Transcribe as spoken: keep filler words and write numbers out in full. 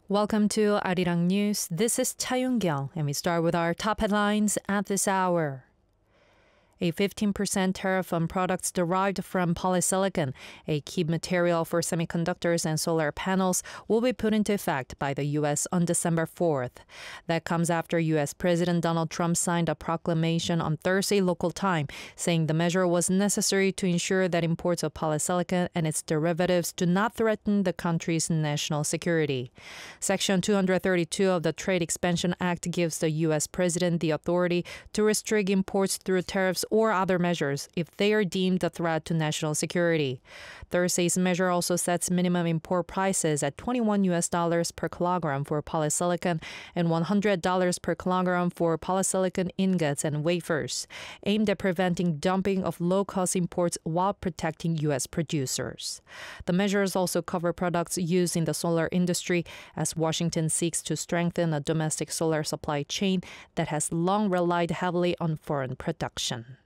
Welcome to Arirang News. This is Cha Yoon-kyung, and we start with our top headlines at this hour. A fifteen percent tariff on products derived from polysilicon, a key material for semiconductors and solar panels, will be put into effect by the U S on December fourth. That comes after U S President Donald Trump signed a proclamation on Thursday local time, saying the measure was necessary to ensure that imports of polysilicon and its derivatives do not threaten the country's national security. Section two thirty-two of the Trade Expansion Act gives the U S President the authority to restrict imports through tariffs or other measures if they are deemed a threat to national security. Thursday's measure also sets minimum import prices at twenty-one U S dollars per kilogram for polysilicon and one hundred dollars per kilogram for polysilicon ingots and wafers, aimed at preventing dumping of low-cost imports while protecting U S producers. The measures also cover products used in the solar industry as Washington seeks to strengthen a domestic solar supply chain that has long relied heavily on foreign production.